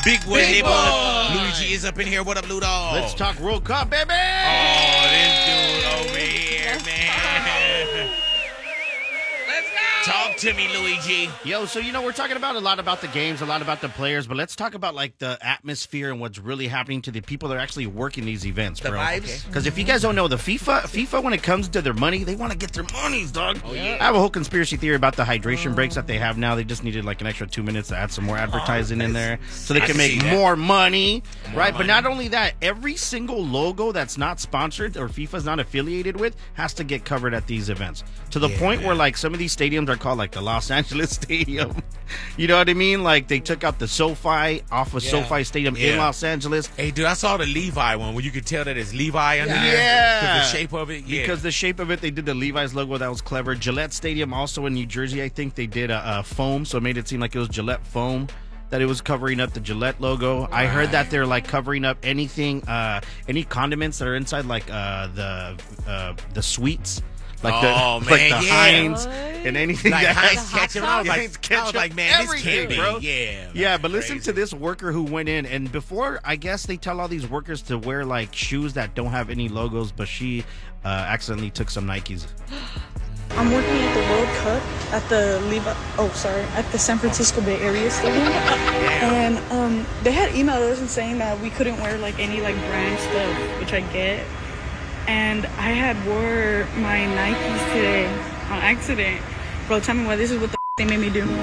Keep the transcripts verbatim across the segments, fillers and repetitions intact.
Big Webber. Luigi is up in here. What up, Ludo? Let's talk World Cup, baby. Oh, this dude over here, man. Let's go. Talk to me, Luigi. Yo, so you know we're talking about a lot about the games, a lot about the players, but let's talk about like the atmosphere and what's really happening to the people that are actually working these events, The bro. vibes? Because if you guys don't know, the FIFA, FIFA when it comes to their money, they want to get their monies, dog. Oh, yeah. I have a whole conspiracy theory about the hydration breaks that they have now. They just needed like an extra two minutes to add some more advertising in there so they I can can make see that. more money, More right? money. But not only that, every single logo that's not sponsored or FIFA's not affiliated with has to get covered at these events. To the Yeah, point man. where like some of these stadiums are called like the Los Angeles Stadium. You know what I mean? Like they took out the SoFi off of Yeah. SoFi Stadium in Yeah. Los Angeles. Hey, dude, I saw the Levi one where you could tell that it's Levi under there. Yeah. Because the shape of it. Yeah. Because the shape of it, they did the Levi's logo. That was clever. Gillette Stadium, also in New Jersey, I think they did a, a foam, so it made it seem like it was Gillette foam that it was covering up the Gillette logo. I heard that they're like covering up anything, uh, any condiments that are inside, like uh, the uh, the sweets, like Oh, the man, like the yeah. Heinz What? and anything like that Heinz has- ketchup. And I was like, Heinz I was ketchup, like, man, this everything, can't be. bro. Yeah. Yeah, but listen crazy. to this worker who went in, and before, I guess they tell all these workers to wear like shoes that don't have any logos, but she uh, accidentally took some Nikes. I'm working at the World Cup at the Levi. Oh, sorry, at the San Francisco Bay Area Stadium, and um, they had emailed us and saying that we couldn't wear like any like brand stuff, which I get. And I had wore my Nikes today on accident. Bro, tell me why this is what the f- they made me do.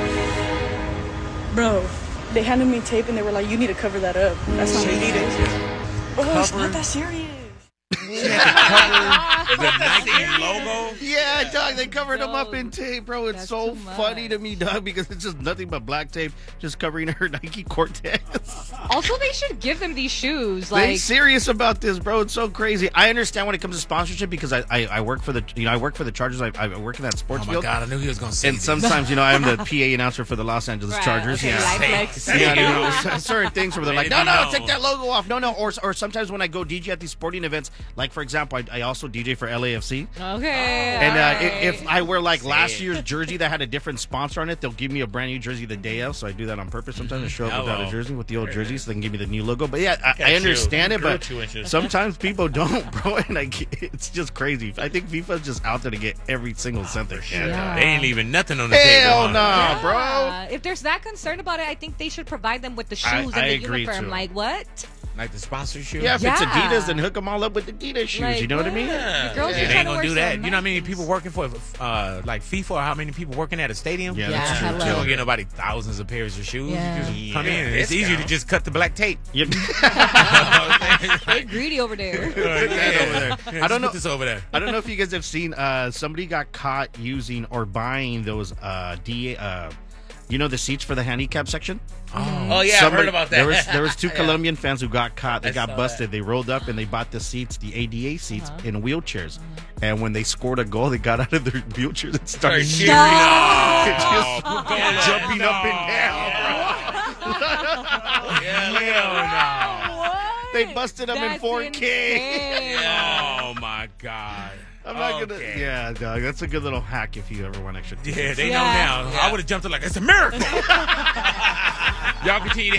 Bro, they handed me tape and they were like, "You need to cover that up. That's not needed." Bro, it's not that serious. the Nike logo. Yeah, dog, they covered them up Bro, in tape, bro. It's that's so too much. funny to me, dog, because it's just nothing but black tape just covering her Nike Cortez. Also, they should give them these shoes. They Like, serious about this, bro. It's so crazy. I understand when it comes to sponsorship because I, I, I work for the you know I work for the Chargers. I, I work in that sports Oh my field. God, I knew he was gonna say And this. sometimes, you know, I'm the P A announcer for the Los Angeles Right, Chargers. okay, Yeah. life Say- flex. say Yeah, it. you know, c- certain things where they're like, no, Let it no, be take known. that logo off. No, no. Or, or sometimes when I go D J at these sporting events, like, for example, I, I also D J for L A F C. okay. And uh, alright. i- if I wear, like, Say last it. year's jersey that had a different sponsor on it, they'll give me a brand new jersey the day of. So I do that on purpose sometimes to show up without a Hello. jersey with the old jersey so they can give me the new logo. But, yeah, I, Got I you. understand it, Grew but two inches. sometimes people don't, bro. And I, get- it's just crazy. I think FIFA's just out there to get every single cent they can. Yeah. They ain't leaving nothing on the Hell table. no, huh? bro. Yeah. If there's that concerned about it, I think they should provide them with the shoes I- and I the agree, uniform. too. Like, what? Like the sponsorship. Yeah, if Yeah. it's Adidas, then hook them all up with Adidas shoes. Like, you know what I mean? Yeah. The girls Yeah, are they trying ain't to gonna wear do that. some You know how many Nikes. people working for uh, like FIFA or how many people working at a stadium? Yeah, Yeah, that's true. hello. You don't get nobody thousands of pairs of shoes. Yeah. You just Yeah, come in. And it's easier to discount. just cut the black tape. Yep. They're greedy over there. yeah. I don't know- Put this over there. I don't know if you guys have seen. Uh, somebody got caught using or buying those uh, D. Uh, you know the seats for the handicap section. Oh yeah, I've Somebody- heard about that. There was there was two Yeah. Colombian fans who got caught. They I got saw busted. that. They rolled up and they bought the seats, the A D A seats, in wheelchairs. And when they scored a goal, they got out of their wheelchairs and started Sorry, cheering. cheering. Just Yeah. jumping up and down. Yeah, Hell What? They busted them in That's four K. insane. no. Oh my God. I'm not gonna. Okay. Yeah, dog. That's a good little hack if you ever want extra. Yeah, they Yeah. know now. Yeah. I would have jumped it like it's a miracle. Y'all continue. to